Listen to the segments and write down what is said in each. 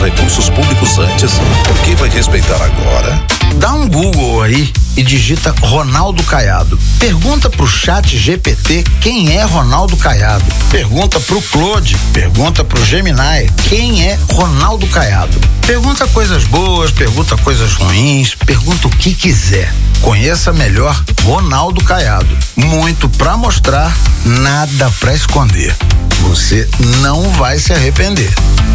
recursos públicos antes, por que vai respeitar agora? Dá um Google aí e digita Ronaldo Caiado. Pergunta pro ChatGPT quem é Ronaldo Caiado. Pergunta pro Claude, pergunta pro Gemini quem é Ronaldo Caiado. Pergunta coisas boas, pergunta coisas ruins, pergunta o que quiser. Conheça melhor Ronaldo Caiado. Muito pra mostrar, nada pra esconder. Você não vai se arrepender.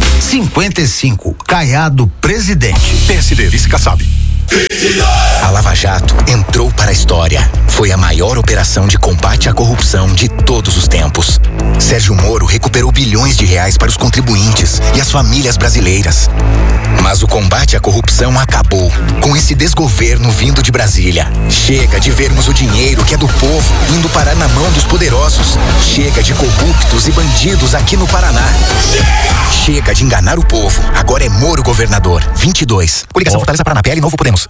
55, Caiado presidente. PSD, vice-Kassab. A Lava Jato entrou para a história. Foi a maior operação de combate à corrupção de todos os tempos. Sérgio Moro recuperou bilhões de reais para os contribuintes e as famílias brasileiras. Mas o combate à corrupção acabou com esse desgoverno vindo de Brasília. Chega de vermos o dinheiro que é do povo indo parar na mão dos poderosos. Chega de corruptos e bandidos aqui no Paraná. Chega de enganar o povo. Agora é Moro governador. 22. Coligação Fortaleza Paraná, PL Novo Podemos.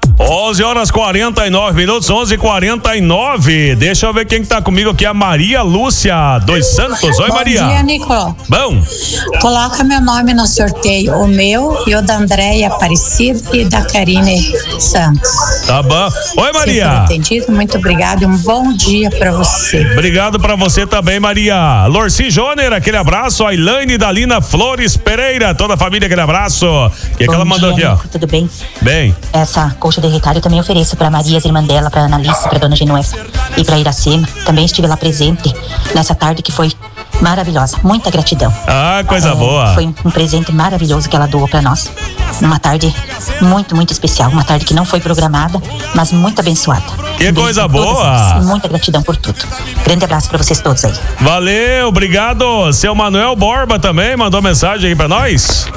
11h49, 11h49. Deixa eu ver quem tá comigo aqui, a Maria Lúcia dos Santos. Oi, Maria. Bom dia, Nico. Bom. Coloca meu nome no sorteio, o meu e o da Andréia Aparecida e da Karine Santos. Tá bom. Oi, Maria. Entendido? Muito obrigado e um bom dia pra você. Obrigado pra você também, Maria. Lorci Joner, aquele abraço. A Elaine Dalina Flores Pereira, toda a família, aquele abraço. O que ela mandou aqui, ó? Tudo bem? Bem. Essa coxa derretada eu também ofereço para Maria, as irmãs dela, para Analice, para Dona Genueva e para Iracema. Também estive lá presente nessa tarde que foi maravilhosa. Muita gratidão. Ah, coisa boa. Foi um presente maravilhoso que ela doou para nós. Numa tarde muito, muito especial. Uma tarde que não foi programada, mas muito abençoada. Que coisa boa. Muita gratidão por tudo. Grande abraço para vocês todos aí. Valeu, obrigado. Seu Manuel Borba também mandou mensagem aí para nós.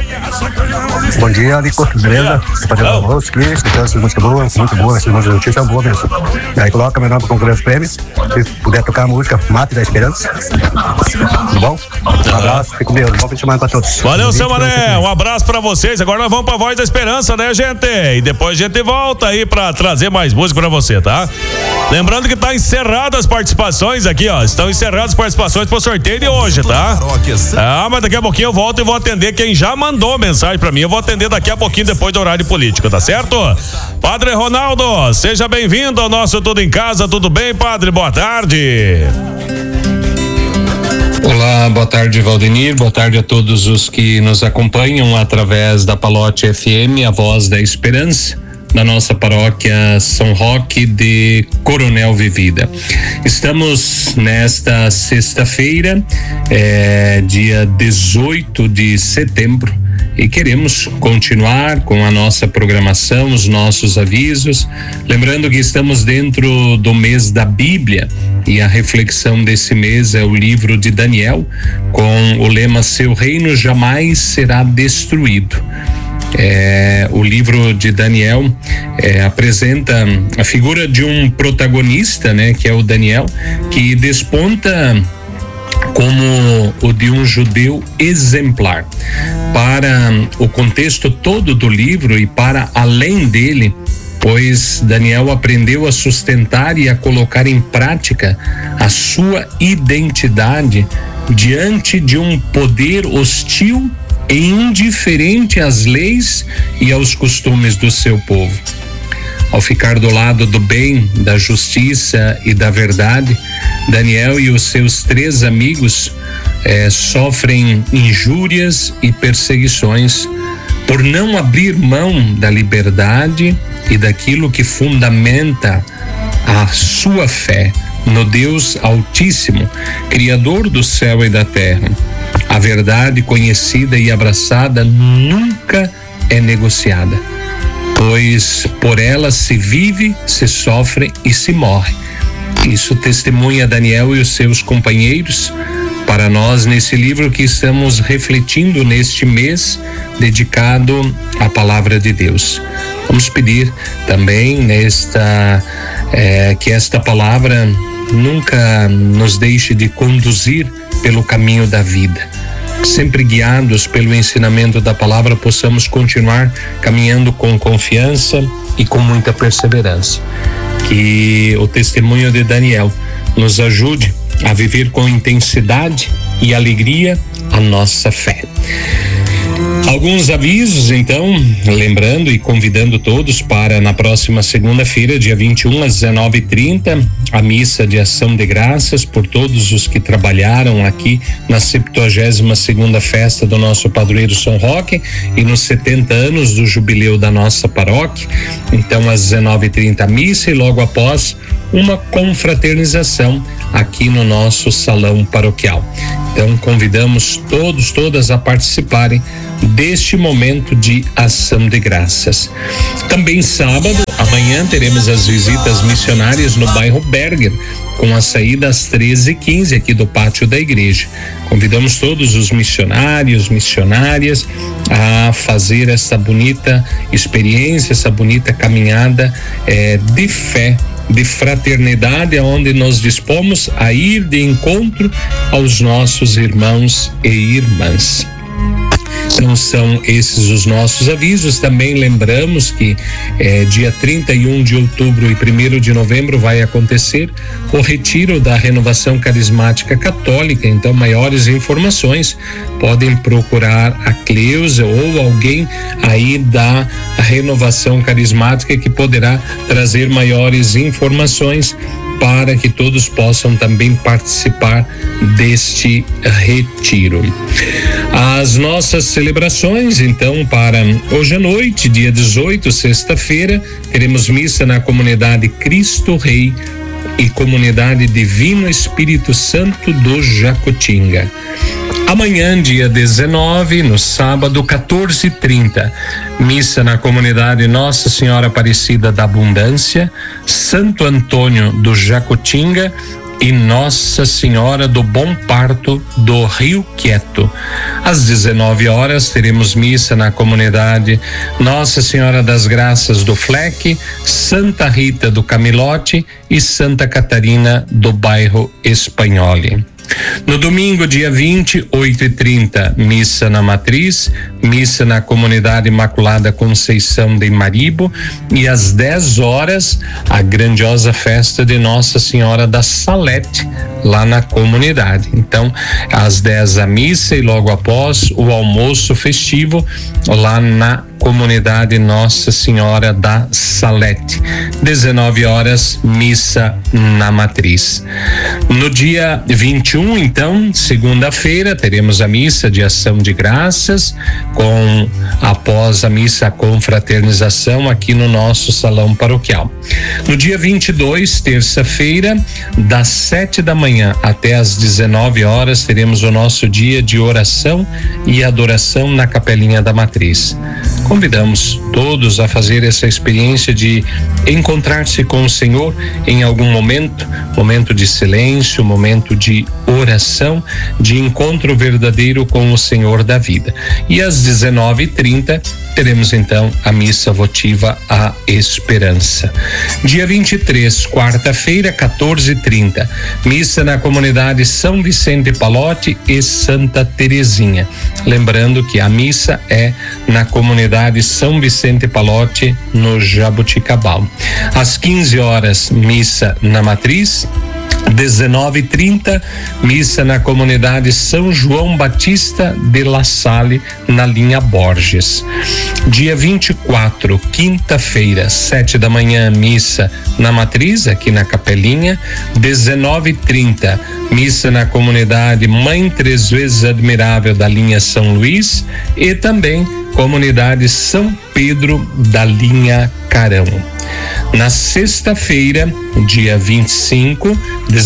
Bom dia, Nico, beleza? Fazendo almoço, Cris, essa música boa, muito boa, essa notícia boa mesmo. Aí coloca meu nome para concorrer aos prêmios, se puder tocar a música Mate da Esperança. Tudo bom? Um abraço, fico com Deus, bom fim de semana para todos. Valeu, seu Mané, um abraço para vocês. Agora nós vamos pra Voz da Esperança, né, gente? E depois a gente volta aí pra trazer mais música pra você, tá? Lembrando que tá encerradas as participações aqui, ó. Estão encerradas as participações pro sorteio de hoje, tá? Ah, mas daqui a pouquinho eu volto e vou atender quem já mandou mensagem pra mim. Eu vou atender daqui a pouquinho, depois do horário político, tá certo? Padre Ronaldo, seja bem-vindo ao nosso Tudo em Casa. Tudo bem, padre? Boa tarde. Olá, boa tarde, Valdenir, boa tarde a todos os que nos acompanham através da Palote FM, a Voz da Esperança, da nossa paróquia São Roque de Coronel Vivida. Estamos nesta sexta-feira, dia 18 de setembro, e queremos continuar com a nossa programação, os nossos avisos, lembrando que estamos dentro do mês da Bíblia e a reflexão desse mês é o livro de Daniel, com o lema Seu reino jamais será destruído. O livro de Daniel apresenta a figura de um protagonista, né, que é o Daniel, que desponta como o de um judeu exemplar. Para o contexto todo do livro e para além dele, pois Daniel aprendeu a sustentar e a colocar em prática a sua identidade diante de um poder hostil e indiferente às leis e aos costumes do seu povo. Ao ficar do lado do bem, da justiça e da verdade, Daniel e os seus 3 amigos sofrem injúrias e perseguições por não abrir mão da liberdade e daquilo que fundamenta a sua fé no Deus Altíssimo, Criador do céu e da terra. A verdade conhecida e abraçada nunca é negociada, pois por ela se vive, se sofre e se morre. Isso testemunha Daniel e os seus companheiros para nós nesse livro que estamos refletindo neste mês dedicado à palavra de Deus. Vamos pedir também que esta palavra nunca nos deixe de conduzir pelo caminho da vida. Sempre guiados pelo ensinamento da palavra, possamos continuar caminhando com confiança e com muita perseverança. Que o testemunho de Daniel nos ajude a viver com intensidade e alegria a nossa fé. Alguns avisos, então, lembrando e convidando todos para na próxima segunda-feira, dia 21 às 19h30, a missa de ação de graças por todos os que trabalharam aqui na 72ª festa do nosso padroeiro São Roque e nos 70 anos do jubileu da nossa paróquia. Então, às 19h30 a missa e logo após uma confraternização aqui no nosso salão paroquial. Então, convidamos todas a participarem deste momento de ação de graças. Também sábado, amanhã, teremos as visitas missionárias no bairro Berger, com a saída às 13h15 aqui do pátio da igreja. Convidamos todos os missionários, missionárias a fazer essa bonita experiência, essa bonita caminhada de fé, de fraternidade, onde nos dispomos a ir de encontro aos nossos irmãos e irmãs. Então são esses os nossos avisos. Também lembramos que dia 31 de outubro e 1º de novembro vai acontecer o retiro da Renovação Carismática Católica. Então, maiores informações podem procurar a Cleusa ou alguém aí da Renovação Carismática que poderá trazer maiores informações para que todos possam também participar deste retiro. As nossas celebrações, então, para hoje à noite, dia 18, sexta-feira, teremos missa na comunidade Cristo Rei e comunidade Divino Espírito Santo do Jacutinga. Amanhã, dia 19, no sábado, 14h30, missa na comunidade Nossa Senhora Aparecida da Abundância, Santo Antônio do Jacutinga e Nossa Senhora do Bom Parto do Rio Quieto. Às 19 horas teremos missa na comunidade Nossa Senhora das Graças do Fleque, Santa Rita do Camilote e Santa Catarina do bairro Espanhole. No domingo, dia 20, 8h30, missa na Matriz, missa na comunidade Imaculada Conceição de Maribo e às 10 horas a grandiosa festa de Nossa Senhora da Salete lá na comunidade. Então, às 10 a missa e logo após o almoço festivo lá na comunidade Nossa Senhora da Salete. 19 horas, missa na Matriz. No dia 21, então, segunda-feira, teremos a missa de ação de graças, com após a missa a confraternização aqui no nosso salão paroquial. No dia 22, terça-feira, das 7 da manhã até as 19 horas, teremos o nosso dia de oração e adoração na Capelinha da Matriz. Convidamos todos a fazer essa experiência de encontrar-se com o Senhor em algum momento de silêncio, momento de oração, de encontro verdadeiro com o Senhor da vida. E às 19h30 teremos então a missa votiva à esperança. Dia 23, quarta-feira, 14h30, missa na comunidade São Vicente Palote e Santa Terezinha. Lembrando que a missa é na comunidade São Vicente Palote, no Jabuticabal. Às 15 horas, missa na Matriz. 19h30, missa na comunidade São João Batista de La Salle, na linha Borges. Dia 24, quinta-feira, 7 da manhã, missa na Matriz, aqui na Capelinha. 19h30, missa na comunidade Mãe Três Vezes Admirável da linha São Luís e também comunidade São Pedro da linha Carão. Na sexta-feira, dia 25,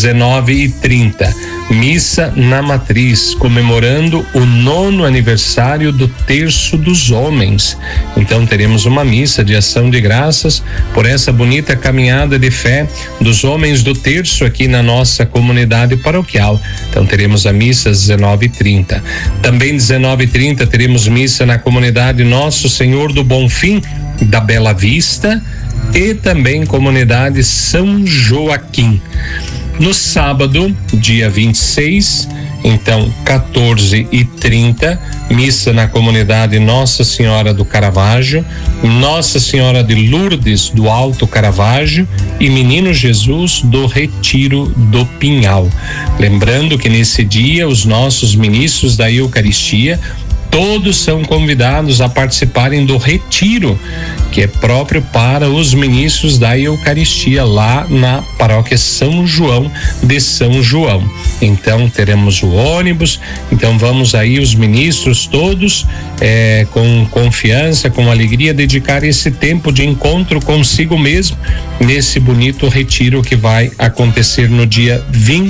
19h30, missa na Matriz, comemorando o 9º aniversário do Terço dos Homens. Então teremos uma missa de ação de graças por essa bonita caminhada de fé dos homens do Terço aqui na nossa comunidade paroquial. Então teremos a missa às 19h30. Também 19h30 teremos missa na comunidade Nosso Senhor do Bonfim da Bela Vista e também comunidade São Joaquim. No sábado, dia 26, então 14h30, missa na comunidade Nossa Senhora do Caravaggio, Nossa Senhora de Lourdes do Alto Caravaggio e Menino Jesus do Retiro do Pinhal. Lembrando que nesse dia os nossos ministros da Eucaristia Todos são convidados a participarem do retiro, que é próprio para os ministros da Eucaristia lá na paróquia São João de São João. Então teremos o ônibus, então vamos aí os ministros todos com confiança, com alegria, dedicar esse tempo de encontro consigo mesmo nesse bonito retiro que vai acontecer no dia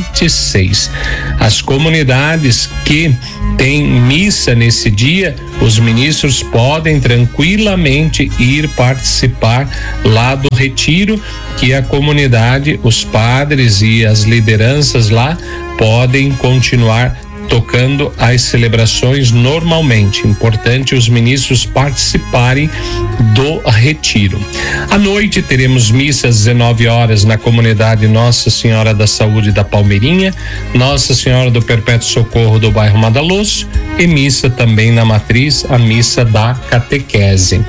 26. As comunidades que têm missa nesse dia, os ministros podem tranquilamente ir participar lá do retiro, que a comunidade, os padres e as lideranças lá podem continuar tocando as celebrações normalmente. Importante os ministros participarem do retiro. À noite teremos missa às 19 horas na comunidade Nossa Senhora da Saúde da Palmeirinha, Nossa Senhora do Perpétuo Socorro do bairro Madaloso e missa também na matriz, a missa da catequese.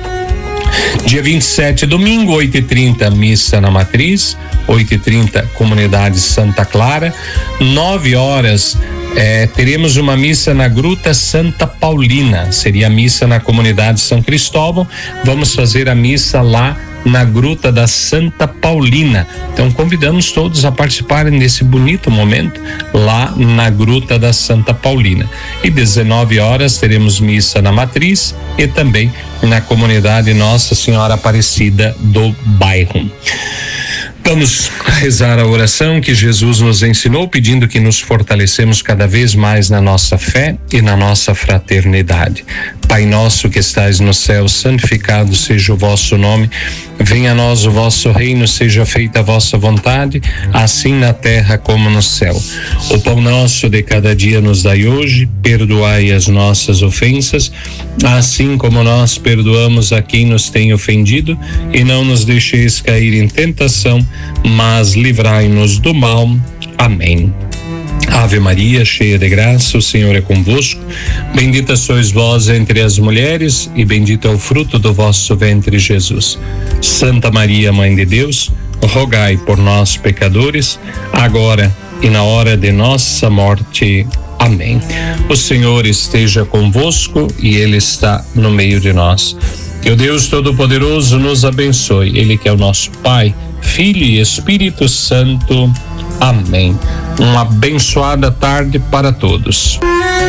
Dia 27, domingo, 8h30, missa na matriz, 8h30, comunidade Santa Clara, 9 horas, teremos uma missa na Gruta Santa Paulina, seria a missa na comunidade São Cristóvão. Vamos fazer a missa lá na Gruta da Santa Paulina. Então convidamos todos a participarem desse bonito momento lá na Gruta da Santa Paulina. E 19 horas teremos missa na matriz e também na comunidade Nossa Senhora Aparecida do bairro. Vamos rezar a oração que Jesus nos ensinou, pedindo que nos fortalecemos cada vez mais na nossa fé e na nossa fraternidade. Pai nosso que estais no céu, santificado seja o vosso nome. Venha a nós o vosso reino, seja feita a vossa vontade, assim na terra como no céu. O pão nosso de cada dia nos dai hoje, perdoai as nossas ofensas, assim como nós perdoamos a quem nos tem ofendido, e não nos deixeis cair em tentação, mas livrai-nos do mal. Amém. Ave Maria, cheia de graça, o Senhor é convosco. Bendita sois vós entre as mulheres, e bendito é o fruto do vosso ventre, Jesus. Santa Maria, Mãe de Deus, rogai por nós, pecadores, agora e na hora de nossa morte. Amém. O Senhor esteja convosco e Ele está no meio de nós. Que o Deus Todo-Poderoso nos abençoe. Ele que é o nosso Pai, Filho e Espírito Santo. Amém. Uma abençoada tarde para todos.